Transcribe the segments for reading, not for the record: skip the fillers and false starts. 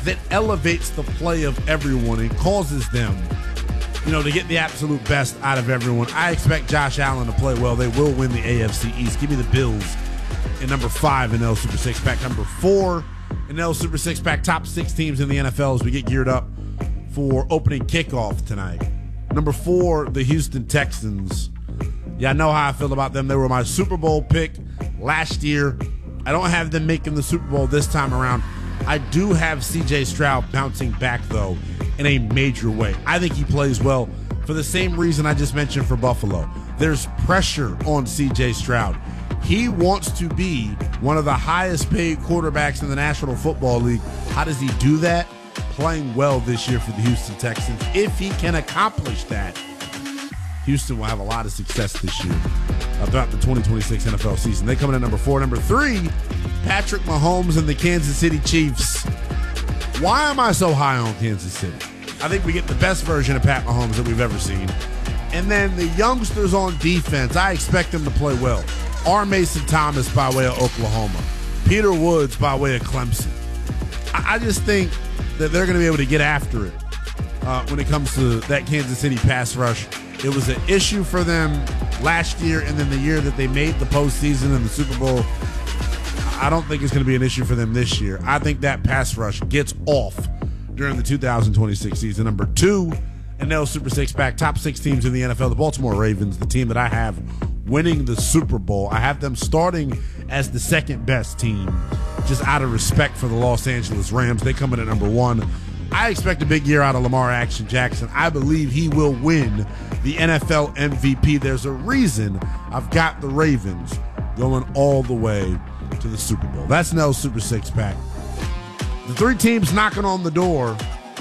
that elevates the play of everyone and causes them, to get the absolute best out of everyone. I expect Josh Allen to play well. They will win the AFC East. Give me the Bills in number 5 in L Super Six Pack. Number 4 in L Super Six Pack. Top 6 teams in the NFL as we get geared up for opening kickoff tonight. Number 4, the Houston Texans. Yeah, I know how I feel about them. They were my Super Bowl pick last year. I don't have them making the Super Bowl this time around. I do have C.J. Stroud bouncing back, though, in a major way. I think he plays well for the same reason I just mentioned for Buffalo. There's pressure on C.J. Stroud. He wants to be one of the highest paid quarterbacks in the National Football League. How does he do that? Playing well this year for the Houston Texans. If he can accomplish that, Houston will have a lot of success this year throughout the 2026 NFL season. They come in at number 4. Number 3, Patrick Mahomes and the Kansas City Chiefs. Why am I so high on Kansas City? I think we get the best version of Pat Mahomes that we've ever seen. And then the youngsters on defense, I expect them to play well. R. Mason Thomas by way of Oklahoma. Peter Woods by way of Clemson. I just think that they're going to be able to get after it when it comes to that Kansas City pass rush. It was an issue for them last year, and then the year that they made the postseason and the Super Bowl. I don't think it's going to be an issue for them this year. I think that pass rush gets off during the 2026 season. Number 2, in L Super Six Pack, top 6 teams in the NFL, the Baltimore Ravens, the team that I have winning the Super Bowl. I have them starting as the second best team, just out of respect for the Los Angeles Rams. They come in at number 1. I expect a big year out of Lamar Action Jackson. I believe he will win the NFL MVP. There's a reason I've got the Ravens going all the way to the Super Bowl. That's no Super Six Pack. The 3 teams knocking on the door: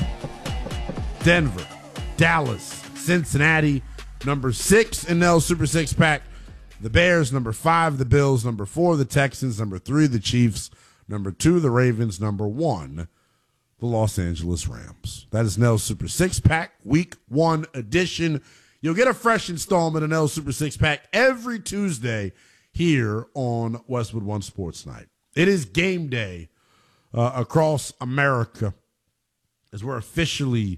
Denver, Dallas, Cincinnati. Number 6 in L Super Six Pack, the Bears. Number 5, the Bills. Number 4, the Texans. Number 3, the Chiefs. Number 2, the Ravens. Number 1, the Los Angeles Rams. That is Nell Super Six Pack Week 1 edition. You'll get a fresh installment of Nell Super Six Pack every Tuesday here on Westwood One Sports Night. It is game day across America as we're officially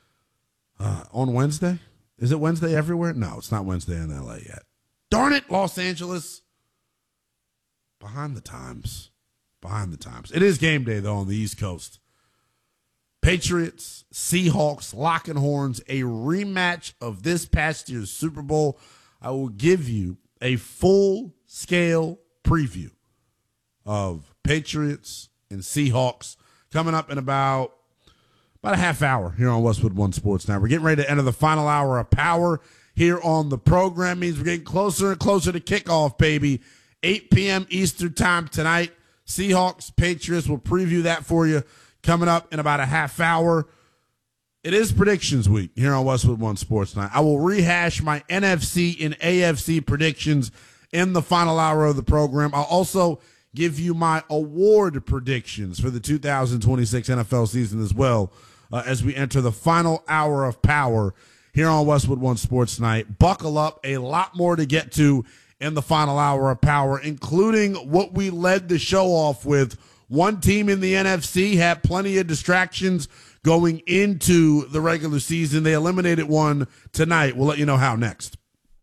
on Wednesday. Is it Wednesday everywhere? No, it's not Wednesday in LA yet. Darn it, Los Angeles. Behind the times. It is game day, though, on the East Coast. Patriots, Seahawks, locking horns, a rematch of this past year's Super Bowl. I will give you a full-scale preview of Patriots and Seahawks coming up in about a half hour here on Westwood One Sports Now. We're getting ready to enter the final hour of power here on the program. Means we're getting closer and closer to kickoff, baby. 8 p.m. Eastern time tonight. Seahawks, Patriots, we'll preview that for you coming up in about a half hour. It is predictions week here on Westwood One Sports Night. I will rehash my NFC and AFC predictions in the final hour of the program. I'll also give you my award predictions for the 2026 NFL season as well as we enter the final hour of power here on Westwood One Sports Night. Buckle up, a lot more to get to in the final hour of power, including what we led the show off with. One team in the NFC had plenty of distractions going into the regular season. They eliminated one tonight. We'll let you know how next.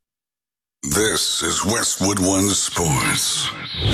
This is Westwood One Sports.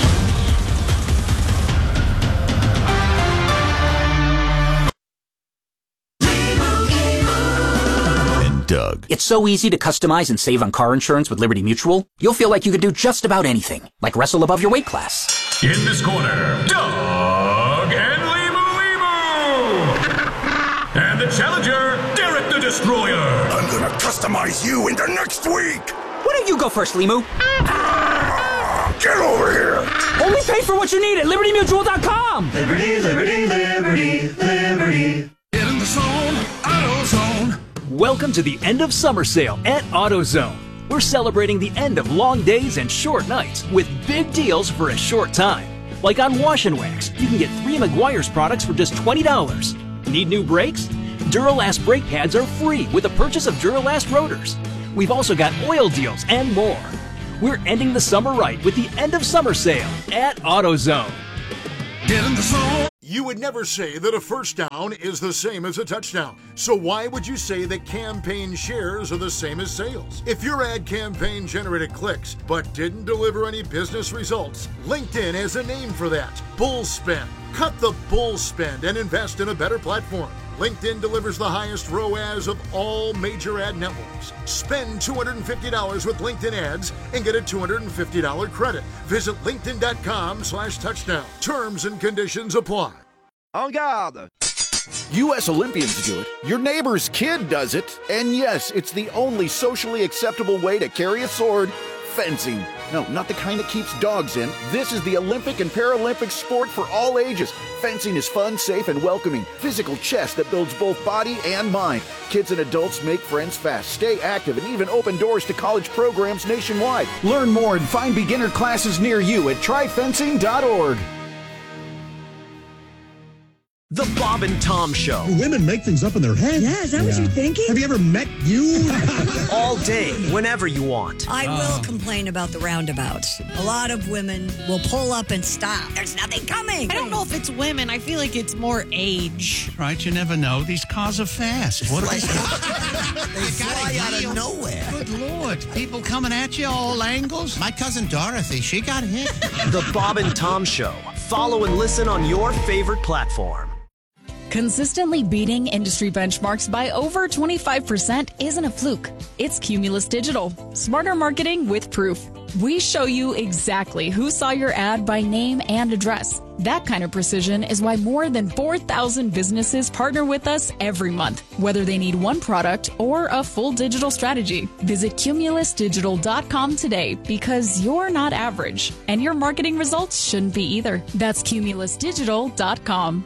Doug. It's so easy to customize and save on car insurance with Liberty Mutual. You'll feel like you can do just about anything, like wrestle above your weight class. In this corner, Doug and Limu. And the challenger, Derek the Destroyer. I'm gonna customize you into next week. Why don't you go first, Limu? Get over here. Only pay for what you need at LibertyMutual.com. Liberty, liberty, liberty, liberty. Get in the zone, AutoZone. Welcome to the end of summer sale at AutoZone. We're celebrating the end of long days and short nights with big deals for a short time. Like on Wash and Wax, you can get 3 Meguiar's products for just $20. Need new brakes? Duralast brake pads are free with the purchase of Duralast rotors. We've also got oil deals and more. We're ending the summer right with the end of summer sale at AutoZone. Get in the zone. You would never say that a first down is the same as a touchdown. So why would you say that campaign shares are the same as sales? If your ad campaign generated clicks but didn't deliver any business results, LinkedIn has a name for that: bull spend. Cut the bull spend and invest in a better platform. LinkedIn delivers the highest ROAS of all major ad networks. Spend $250 with LinkedIn ads and get a $250 credit. Visit linkedin.com/touchdown. Terms and conditions apply. En garde! U.S. Olympians do it. Your neighbor's kid does it. And yes, it's the only socially acceptable way to carry a sword: fencing. No, not the kind that keeps dogs in. This is the Olympic and Paralympic sport for all ages. Fencing is fun, safe, and welcoming. Physical chess that builds both body and mind. Kids and adults make friends fast, stay active, and even open doors to college programs nationwide. Learn more and find beginner classes near you at tryfencing.org. The Bob and Tom Show. Women make things up in their head. Yeah, is that what you're thinking? Have you ever met you? All day, whenever you want. I will complain about the roundabouts. A lot of women will pull up and stop. There's nothing coming. I don't know if it's women. I feel like it's more age. Right, you never know. These cars are fast. What They fly out of nowhere. Good Lord. People coming at you all angles. My cousin Dorothy, she got hit. The Bob and Tom Show. Follow and listen on your favorite platform. Consistently beating industry benchmarks by over 25% isn't a fluke. It's Cumulus Digital. Smarter marketing with proof. We show you exactly who saw your ad by name and address. That kind of precision is why more than 4,000 businesses partner with us every month, whether they need one product or a full digital strategy. Visit cumulusdigital.com today, because you're not average, and your marketing results shouldn't be either. That's cumulusdigital.com.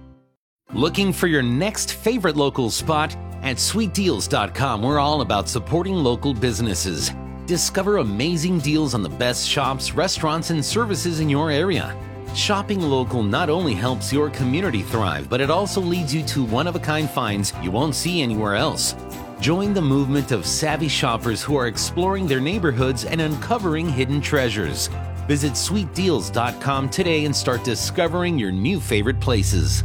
Looking for your next favorite local spot? At sweetdeals.com, we're all about supporting local businesses. Discover amazing deals on the best shops, restaurants, and services in your area. Shopping local not only helps your community thrive, but it also leads you to one-of-a-kind finds you won't see anywhere else. Join the movement of savvy shoppers who are exploring their neighborhoods and uncovering hidden treasures. Visit sweetdeals.com today and start discovering your new favorite places.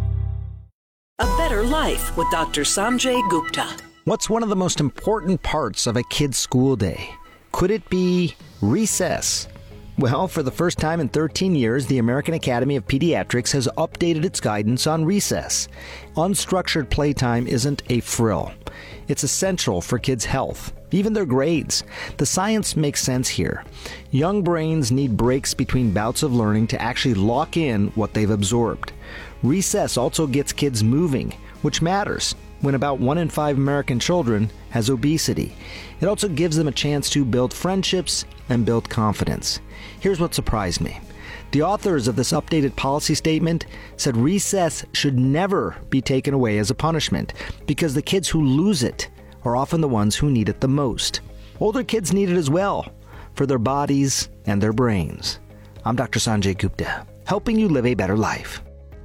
A Better Life with Dr. Sanjay Gupta. What's one of the most important parts of a kid's school day? Could it be recess? Well, for the first time in 13 years, the American Academy of Pediatrics has updated its guidance on recess. Unstructured playtime isn't a frill. It's essential for kids' health, even their grades. The science makes sense here. Young brains need breaks between bouts of learning to actually lock in what they've absorbed. Recess also gets kids moving, which matters when about 1 in 5 American children has obesity. It also gives them a chance to build friendships and build confidence. Here's what surprised me. The authors of this updated policy statement said recess should never be taken away as a punishment, because the kids who lose it are often the ones who need it the most. Older kids need it as well, for their bodies and their brains. I'm Dr. Sanjay Gupta, helping you live a better life.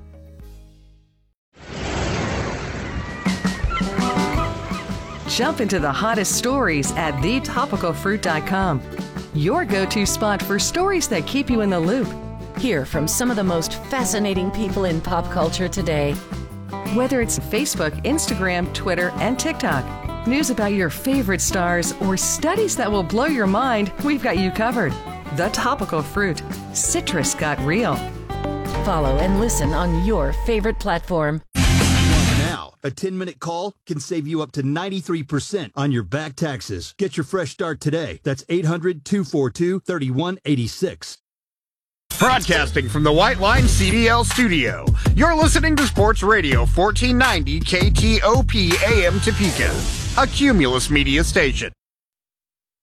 Jump into the hottest stories at thetopicalfruit.com. Your go-to spot for stories that keep you in the loop. Hear from some of the most fascinating people in pop culture today. Whether it's Facebook, Instagram, Twitter, and TikTok, news about your favorite stars, or studies that will blow your mind, we've got you covered. The Topical Fruit. Citrus got real. Follow and listen on your favorite platform. Now, a 10-minute call can save you up to 93% on your back taxes. Get your fresh start today. That's 800-242-3186. Broadcasting from the White Line CDL studio, you're listening to Sports Radio 1490 KTOP AM Topeka, a Cumulus Media station.